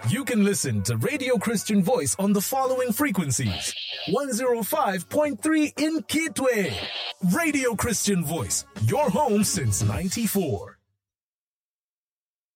You can listen to Radio Christian Voice on the following frequencies. 105.3 in Kitwe. Radio Christian Voice, your home since 94.